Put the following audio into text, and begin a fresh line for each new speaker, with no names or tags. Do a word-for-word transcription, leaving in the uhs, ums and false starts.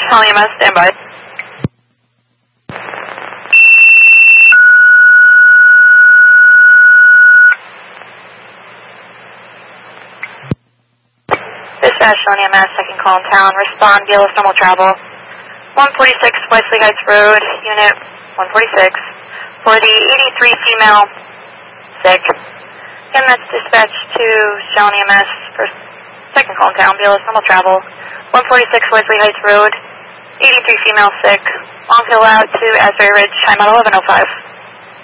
Shawnee E M S, stand by. Dispatch, Shawnee E M S, second call in town. Respond, B L S normal travel. one forty-six Wesley Heights Road, unit one forty-six. For the eighty-three female sick. Again, that's dispatch to Shawnee E M S for second call in town. B L S normal travel. one forty-six Wesley Heights Road, eighty-three female sick. Long hill out to Asbury Ridge, time out eleven oh five.